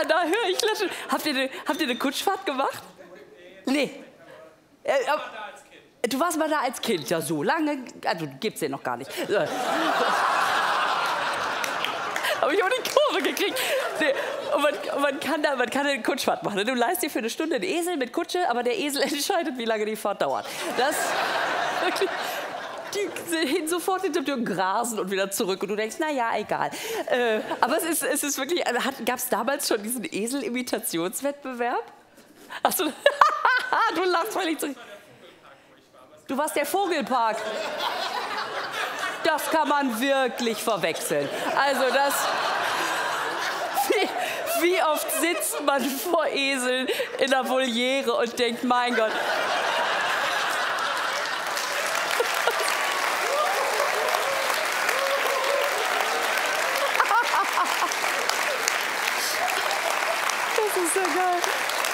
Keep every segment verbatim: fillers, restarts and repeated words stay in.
da höre ich klatschen. Habt ihr eine, habt ihr eine Kutschfahrt gemacht? Nee. Äh, äh, du warst mal da als Kind, ja so lange, also gibt's den noch gar nicht. Habe ich auch die Kurve gekriegt. Nee. Und man, und man, kann da, man kann eine Kutschfahrt machen. Du leihst dir für eine Stunde einen Esel mit Kutsche, aber der Esel entscheidet, wie lange die Fahrt dauert. Das wirklich. Die hin sofort hinter dir und grasen und wieder zurück. Und du denkst, na ja, egal. Äh, aber es ist, es ist wirklich, gab es damals schon diesen Esel-Imitationswettbewerb? Achso, du lachst, weil ich zurück. Du warst der Vogelpark. Das kann man wirklich verwechseln. Also das... Wie, wie oft sitzt man vor Eseln in der Voliere und denkt, mein Gott... Das ist so geil.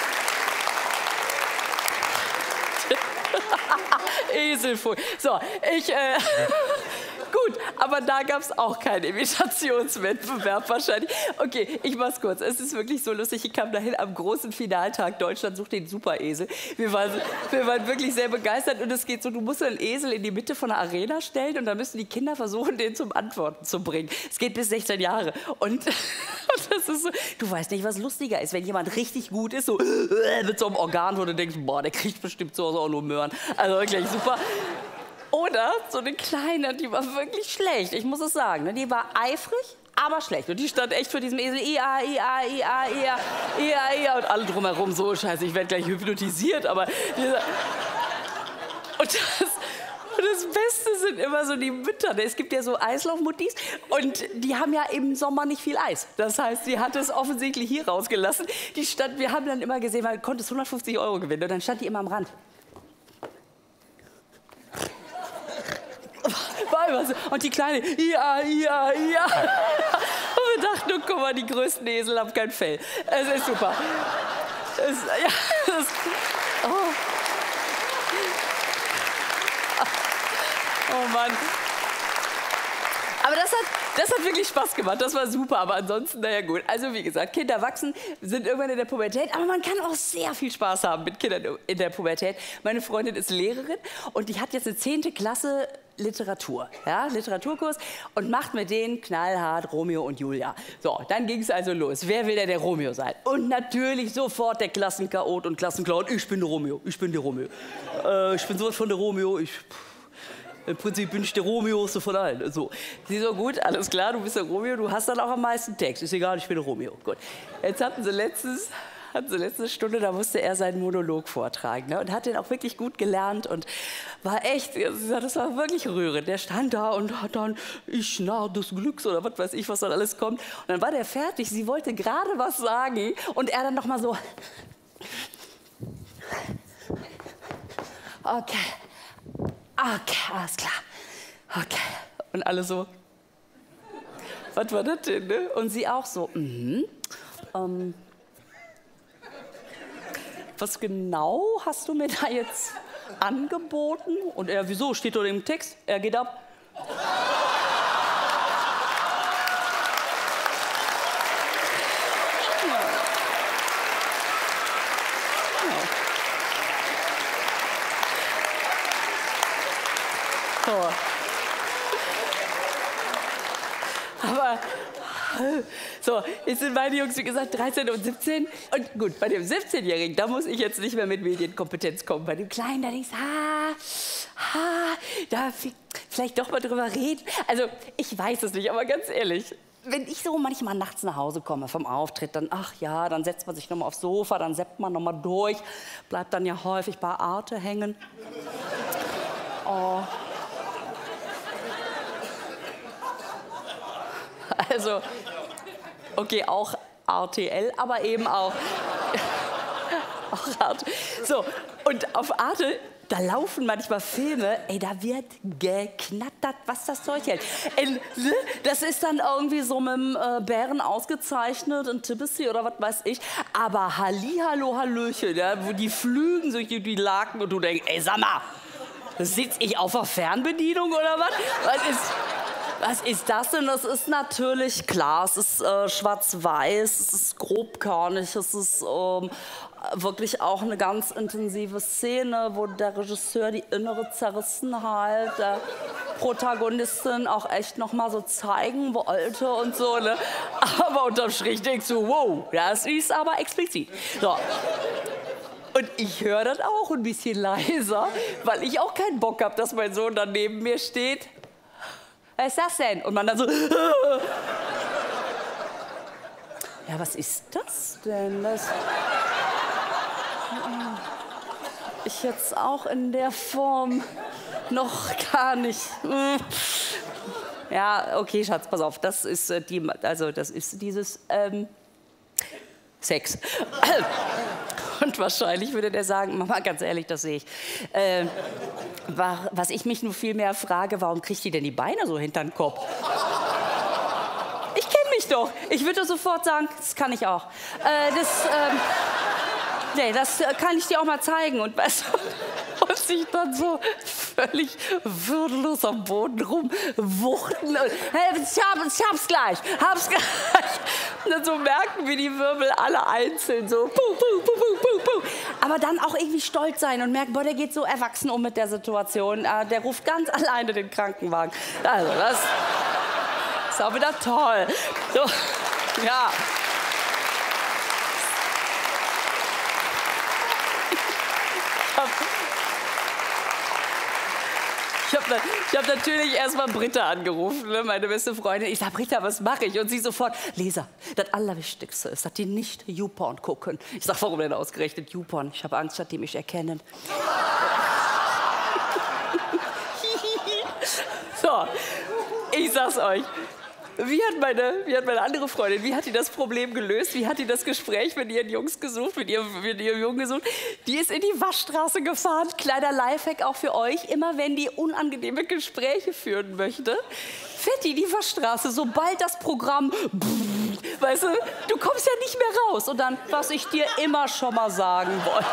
Eselvogel. So, ich, äh, gut, aber da gab es auch keinen Imitationswettbewerb wahrscheinlich. Okay, ich mach's kurz. Es ist wirklich so lustig. Ich kam dahin am großen Finaltag. Deutschland sucht den Superesel. Wir waren, wir waren wirklich sehr begeistert. Und es geht so, du musst einen Esel in die Mitte von der Arena stellen und dann müssen die Kinder versuchen, den zum Antworten zu bringen. Es geht bis sechzehn Jahre. Und, und das ist so, du weißt nicht, was lustiger ist, wenn jemand richtig gut ist, so mit so einem Organ, wo du denkst, boah, der kriegt bestimmt so auch nur Möhren. Also wirklich super. Oder so eine Kleine, die war wirklich schlecht, ich muss es sagen. Die war eifrig, aber schlecht. Und die stand echt für diesen Esel, ia, ia, ia, ia, ia, ia. Und alle drumherum so, scheiße, ich werde gleich hypnotisiert. Aber dieser und, das, und das Beste sind immer so die Mütter. Es gibt ja so Eislaufmuttis und die haben ja im Sommer nicht viel Eis. Das heißt, sie hat es offensichtlich hier rausgelassen. Die stand, wir haben dann immer gesehen, man konnte es hundertfünfzig Euro gewinnen. Und dann stand die immer am Rand. Und die Kleine, ja, ja, ja. Und wir dachten, oh, guck mal, die größten Esel haben kein Fell. Es ist super. Es, ja, das, oh. Oh Mann. Aber das hat, das hat wirklich Spaß gemacht, das war super, aber ansonsten, naja gut. Also wie gesagt, Kinder wachsen, sind irgendwann in der Pubertät, aber man kann auch sehr viel Spaß haben mit Kindern in der Pubertät. Meine Freundin ist Lehrerin und die hat jetzt eine zehnte Klasse Literatur, ja, Literaturkurs und macht mit denen knallhart Romeo und Julia. So, dann ging es also los. Wer will denn der Romeo sein? Und natürlich sofort der Klassenchaot und Klassenclown. Ich bin der Romeo, ich bin der Romeo. Äh, ich bin sowas von der Romeo, ich... Im Prinzip bin ich der Romeo so von allen. So. Sie so, gut, alles klar, du bist der Romeo, du hast dann auch am meisten Text. Ist egal, ich bin der Romeo. Gut. Jetzt hatten sie letztens, hatten sie letzte Stunde, da musste er seinen Monolog vortragen. Ne? Und hat den auch wirklich gut gelernt und war echt, das war wirklich rührend. Der stand da und hat dann, ich nah des Glücks oder was weiß ich, was dann alles kommt. Und dann war der fertig, sie wollte gerade was sagen und er dann noch mal so. Okay. Okay, alles klar. Okay. Und alle so, was war das denn, ne? Und sie auch so, mhm. Ähm, was genau hast du mir da jetzt angeboten? Und er, wieso, steht dort im Text? Er geht ab. Aber so, jetzt sind meine Jungs, wie gesagt, dreizehn und siebzehn. Und gut, bei dem siebzehnjährigen, da muss ich jetzt nicht mehr mit Medienkompetenz kommen. Bei dem Kleinen, da denkst du, ah, ah, da vielleicht doch mal drüber reden. Also, ich weiß es nicht, aber ganz ehrlich, wenn ich so manchmal nachts nach Hause komme vom Auftritt, dann, ach ja, dann setzt man sich nochmal aufs Sofa, dann seppt man nochmal durch, bleibt dann ja häufig bei Arte hängen. Oh. Also, okay, auch R T L, aber eben auch, auch Arte. So, und auf Arte, da laufen manchmal Filme, ey, da wird geknattert, was das Zeug hält. Ey, das ist dann irgendwie so mit dem äh, Bären ausgezeichnet und Tibisi oder was weiß ich. Aber Hallihallo, Hallöchen, ja, wo die flügen durch die, die Laken und du denkst, ey, sag mal, sitz ich auf der Fernbedienung oder was? Was ist... Was ist das denn? Das ist natürlich klar. Es ist äh, schwarz-weiß, es ist grobkörnig, es ist ähm, wirklich auch eine ganz intensive Szene, wo der Regisseur die innere Zerrissenheit der Protagonistin auch echt noch mal so zeigen wollte und so. Ne? Aber unterm Strich denkst du, wow, das ist aber explizit. So. Und ich höre das auch ein bisschen leiser, weil ich auch keinen Bock habe, dass mein Sohn dann neben mir steht. Was ist das denn? Und man dann so... Ja, was ist das denn? Das ich jetzt auch in der Form noch gar nicht. Ja, okay, Schatz, pass auf. Das ist äh, die, also das ist dieses ähm, Sex. Und wahrscheinlich würde der sagen, Mama, ganz ehrlich, das sehe ich. Äh, was ich mich nur viel mehr frage, warum kriegt die denn die Beine so hinter den Kopf? Ich kenne mich doch. Ich würde sofort sagen, das kann ich auch. Äh, das, ähm, nee, das kann ich dir auch mal zeigen. Und, weißt du, und sich dann so völlig würdelos am Boden rumwuchten. Und, hey, ich, hab, ich hab's gleich, hab's gleich. Und dann so merken wir die Wirbel alle einzeln so. Puh, puh, puh, puh, puh, puh. Aber dann auch irgendwie stolz sein und merken, boah, der geht so erwachsen um mit der Situation. Äh, der ruft ganz alleine den Krankenwagen. Also das ist auch wieder toll. So, ja. Ich habe hab natürlich erst mal Britta angerufen, ne, meine beste Freundin. Ich sage, Britta, was mache ich? Und sie sofort, Lisa, das Allerwichtigste ist, dass die nicht YouPorn gucken. Ich sage, warum denn ausgerechnet YouPorn? Ich habe Angst, dass die mich erkennen. So, ich sag's euch. Wie hat, meine, wie hat meine andere Freundin, wie hat die das Problem gelöst? Wie hat die das Gespräch mit ihren Jungs gesucht, mit ihrem, mit ihrem Jungen gesucht? Die ist in die Waschstraße gefahren. Kleiner Lifehack auch für euch. Immer wenn die unangenehme Gespräche führen möchte, fährt die in die Waschstraße, sobald das Programm... Weißt du, du kommst ja nicht mehr raus. Und dann, was ich dir immer schon mal sagen wollte.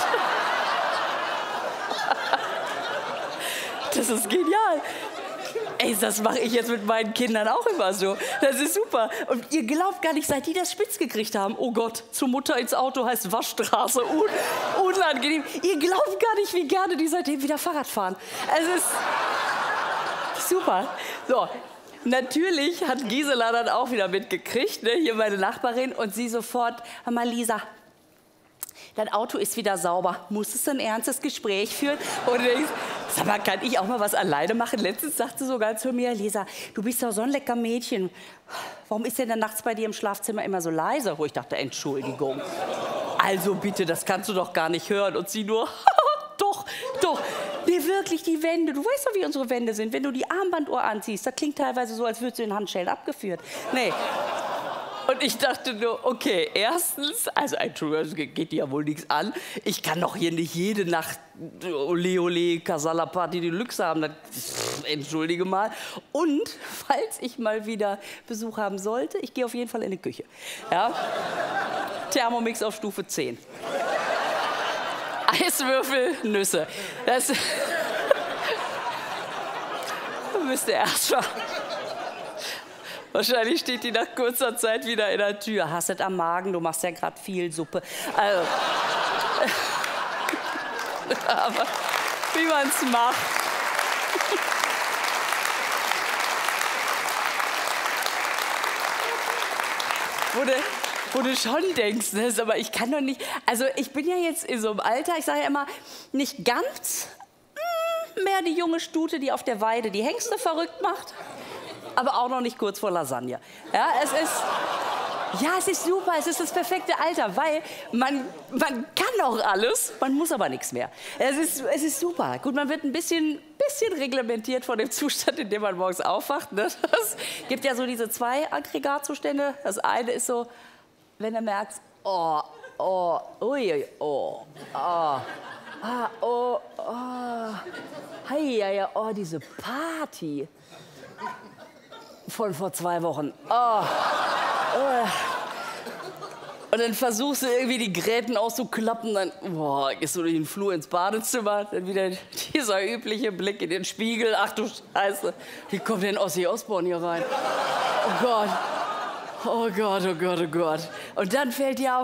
Das ist genial. Ey, das mache ich jetzt mit meinen Kindern auch immer so. Das ist super. Und ihr glaubt gar nicht, seit die das spitz gekriegt haben. Oh Gott, zur Mutter ins Auto heißt Waschstraße. Un unangenehm. Ihr glaubt gar nicht, wie gerne die seitdem wieder Fahrrad fahren. Es ist super. So, natürlich hat Gisela dann auch wieder mitgekriegt, ne? Hier meine Nachbarin. Und sie sofort, hör mal, Lisa, dein Auto ist wieder sauber. Musstest du ein ernstes Gespräch führen? Und du denkst, sag mal, kann ich auch mal was alleine machen? Letztens sagte sie sogar zu mir, Lisa, du bist doch so ein lecker Mädchen. Warum ist denn dann nachts bei dir im Schlafzimmer immer so leise? Wo ich dachte, Entschuldigung. Also bitte, das kannst du doch gar nicht hören. Und sie nur, doch, doch. Nee, wirklich, die Wände. Du weißt doch, wie unsere Wände sind. Wenn du die Armbanduhr anziehst, das klingt teilweise so, als würdest du in Handschellen abgeführt. Nee. Und ich dachte nur, okay, erstens, also Entschuldigung, das geht dir ja wohl nichts an. Ich kann doch hier nicht jede Nacht Ole Ole, Casala Party Deluxe haben. Das, pff, entschuldige mal. Und falls ich mal wieder Besuch haben sollte, ich gehe auf jeden Fall in die Küche. Ja? Thermomix auf Stufe zehn. Eiswürfel, Nüsse. Das müsste erst mal. Wahrscheinlich steht die nach kurzer Zeit wieder in der Tür. Hast es am Magen, du machst ja gerade viel Suppe. Also, aber wie man es macht. Wo du, wo du schon denkst, ne? Aber ich kann doch nicht. Also ich bin ja jetzt in so einem Alter, ich sage ja immer, nicht ganz mh, mehr die junge Stute, die auf der Weide die Hengste verrückt macht. Aber auch noch nicht kurz vor Lasagne. Ja, es ist, ja, es ist super, es ist das perfekte Alter, weil man, man kann auch alles, man muss aber nichts mehr. Es ist, es ist super. Gut, man wird ein bisschen, bisschen reglementiert von dem Zustand, in dem man morgens aufwacht. Ne? Es gibt ja so diese zwei Aggregatzustände. Das eine ist so, wenn du merkst, oh, oh, ui, oh, oh, ah, oh, oh, hei, ja, ja, oh, diese Party. Von vor zwei Wochen. Oh. Oh. Und dann versuchst du irgendwie die Gräten auszuklappen, dann boah, gehst du durch den Flur ins Badezimmer, dann wieder dieser übliche Blick in den Spiegel. Ach du Scheiße, wie kommt denn Ossi Osborn hier rein? Oh Gott, oh Gott, oh Gott, oh Gott. Und dann fällt dir auf,